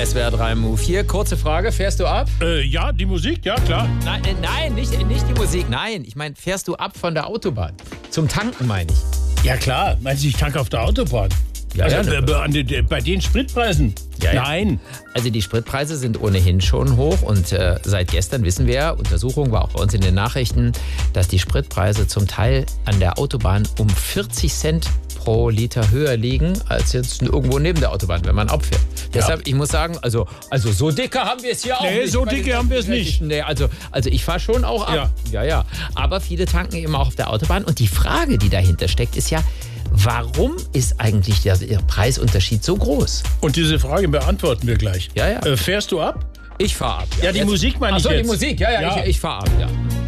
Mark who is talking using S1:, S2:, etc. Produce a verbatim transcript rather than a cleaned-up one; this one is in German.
S1: S W R drei Move hier. Kurze Frage, fährst du ab?
S2: Äh, ja, die Musik, ja klar.
S1: Nein, äh, nein, nicht, nicht die Musik, nein. Ich meine, fährst du ab von der Autobahn? Zum Tanken meine ich.
S2: Ja klar, meinst du, ich tanke auf der Autobahn?
S1: Ja,
S2: also,
S1: ja,
S2: bei, bei, bei den Spritpreisen?
S1: Ja, ja.
S2: Nein.
S1: Also die Spritpreise sind ohnehin schon hoch und äh, seit gestern wissen wir, Untersuchung war auch bei uns in den Nachrichten, dass die Spritpreise zum Teil an der Autobahn um vierzig Cent pro Liter höher liegen als jetzt irgendwo neben der Autobahn, wenn man abfährt. Ja. Deshalb, ich muss sagen, also, also so dicke haben wir es hier auch
S2: nee,
S1: nicht.
S2: so dicke haben wir es nicht.
S1: Nee, also, also ich fahre schon auch ab. Ja. ja, ja. Aber viele tanken eben auch auf der Autobahn. Und die Frage, die dahinter steckt, ist ja, warum ist eigentlich der, der Preisunterschied so groß?
S2: Und diese Frage beantworten wir gleich.
S1: Ja, ja.
S2: Äh, fährst du ab?
S1: Ich fahre ab.
S2: Ja, ja die
S1: jetzt,
S2: Musik meine ich
S1: Ach so,
S2: jetzt.
S1: die Musik, ja, ja,
S2: ja.
S1: ich, ich fahre ab, ja.